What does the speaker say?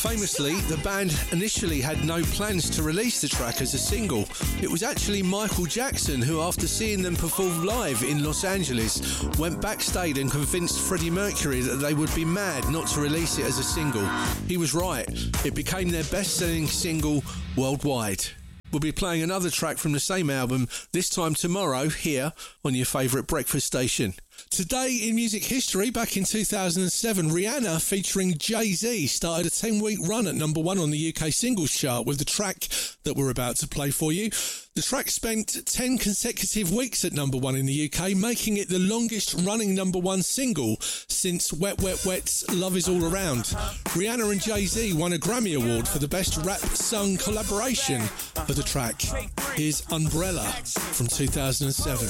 Famously, the band initially had no plans to release the track as a single. It was actually Michael Jackson who, after seeing them perform live in Los Angeles, went backstage and convinced Freddie Mercury that they would be mad not to release it as a single. He was right. It became their best-selling single worldwide. We'll be playing another track from the same album, this time tomorrow, here on your favourite breakfast station. Today in music history, back in 2007, Rihanna featuring Jay-Z started a 10-week run at number 1 on the UK singles chart with the track that we're about to play for you. The track spent 10 consecutive weeks at number 1 in the UK, making it the longest running number 1 single since Wet Wet Wet's Love Is All Around. Rihanna and Jay-Z won a Grammy Award for the Best Rap Sung Collaboration for the track. Here's Umbrella from 2007.